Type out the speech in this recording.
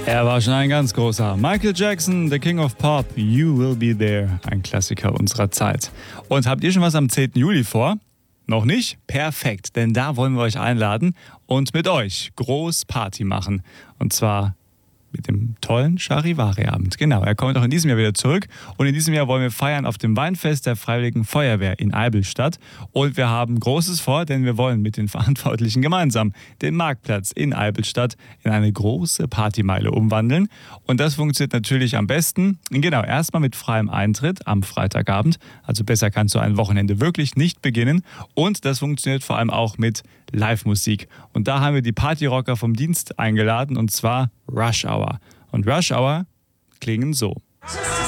Er war schon ein ganz großer. Michael Jackson, The King of Pop, You Will Be There, ein Klassiker unserer Zeit. Und habt ihr schon was am 10. Juli vor? Noch nicht? Perfekt, denn da wollen wir euch einladen und mit euch groß Party machen. Und zwar mit dem tollen Charivari-Abend. Genau, er kommt auch in diesem Jahr wieder zurück. Und in diesem Jahr wollen wir feiern auf dem Weinfest der Freiwilligen Feuerwehr in Eidelstadt. Und wir haben Großes vor, denn wir wollen mit den Verantwortlichen gemeinsam den Marktplatz in Eidelstadt in eine große Partymeile umwandeln. Und das funktioniert natürlich am besten, genau, erstmal mit freiem Eintritt am Freitagabend. Also besser kannst du ein Wochenende wirklich nicht beginnen. Und das funktioniert vor allem auch mit Live-Musik. Und da haben wir die Partyrocker vom Dienst eingeladen, und zwar Rush Hour. Und Rush Hour klingen so.